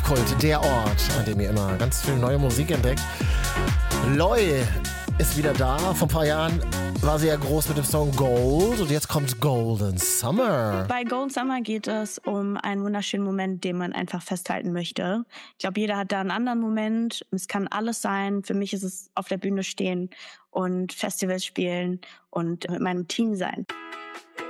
Musikkult, der Ort, an dem ihr immer ganz viel neue Musik entdeckt. Loi ist wieder da. Vor ein paar Jahren war sie ja groß mit dem Song Gold und jetzt kommt Golden Summer. Bei Golden Summer geht es um einen wunderschönen Moment, den man einfach festhalten möchte. Ich glaube, jeder hat da einen anderen Moment. Es kann alles sein. Für mich ist es auf der Bühne stehen und Festivals spielen und mit meinem Team sein.